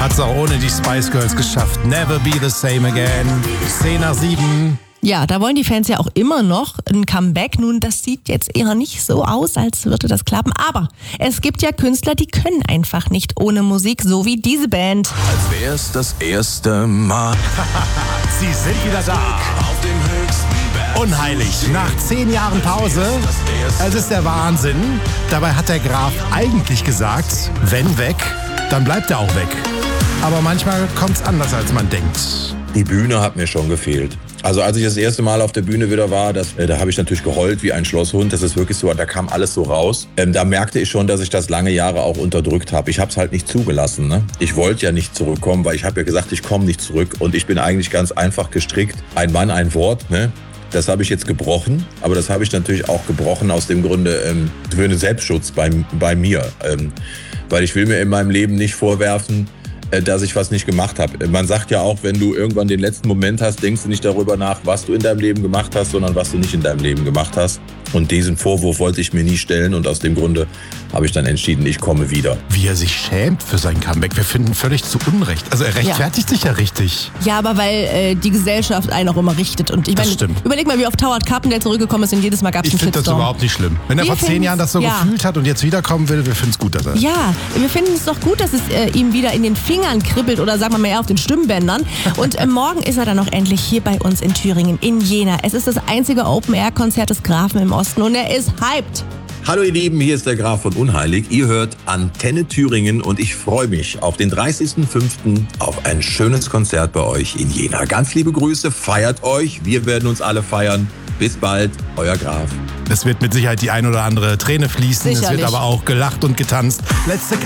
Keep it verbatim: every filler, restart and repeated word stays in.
Hat's auch ohne die Spice Girls geschafft. Never be the same again. zehn nach sieben. Ja, da wollen die Fans ja auch immer noch ein Comeback. Nun, das sieht jetzt eher nicht so aus, als würde das klappen. Aber es gibt ja Künstler, die können einfach nicht ohne Musik, so wie diese Band. Als wär's das erste Mal. Sie sind wieder da. Auf dem höchsten Berg. Unheilig. Nach zehn Jahren Pause. Es ist der Wahnsinn. Dabei hat der Graf eigentlich gesagt, wenn weg, dann bleibt er auch weg. Aber manchmal kommt's anders, als man denkt. Die Bühne hat mir schon gefehlt. Also als ich das erste Mal auf der Bühne wieder war, das, äh, da habe ich natürlich geheult wie ein Schlosshund. Das ist wirklich so, da kam alles so raus. Ähm, da merkte ich schon, dass ich das lange Jahre auch unterdrückt habe. Ich habe es halt nicht zugelassen. Ne? Ich wollte ja nicht zurückkommen, weil ich habe ja gesagt, ich komme nicht zurück. Und ich bin eigentlich ganz einfach gestrickt. Ein Mann, ein Wort. Ne? Das habe ich jetzt gebrochen. Aber das habe ich natürlich auch gebrochen aus dem Grunde ähm, für einen Selbstschutz bei, bei mir. Ähm, weil ich will mir in meinem Leben nicht vorwerfen, dass ich was nicht gemacht habe. Man sagt ja auch, wenn du irgendwann den letzten Moment hast, denkst du nicht darüber nach, was du in deinem Leben gemacht hast, sondern was du nicht in deinem Leben gemacht hast. Und diesen Vorwurf wollte ich mir nie stellen und aus dem Grunde habe ich dann entschieden, ich komme wieder. Wie er sich schämt für sein Comeback. Wir finden völlig zu Unrecht. Also er rechtfertigt ja. sich ja richtig. Ja, aber weil äh, die Gesellschaft einen auch immer richtet. Und ich Das meine, stimmt. überleg mal, wie oft Howard Carpendale zurückgekommen ist und jedes Mal gab es Ich einen finde das Shitstorm. überhaupt nicht schlimm. Wenn er Wir vor zehn finden's- Jahren das so ja. gefühlt hat und jetzt wiederkommen will, wir finden es gut, dass er... Ja, wir finden es doch gut, dass es äh, ihm wieder in den Fingern kribbelt oder sagen wir mal eher auf den Stimmbändern. Und äh, morgen ist er dann auch endlich hier bei uns in Thüringen, in Jena. Es ist das einzige Open-Air-Konzert des Grafen im Osten und er ist hyped. Hallo ihr Lieben, hier ist der Graf von Unheilig. Ihr hört Antenne Thüringen und ich freue mich auf den dreißigsten fünften auf ein schönes Konzert bei euch in Jena. Ganz liebe Grüße, feiert euch, wir werden uns alle feiern. Bis bald, euer Graf. Es wird mit Sicherheit die ein oder andere Träne fließen. Es Sicherlich. wird aber auch gelacht und getanzt. Letzte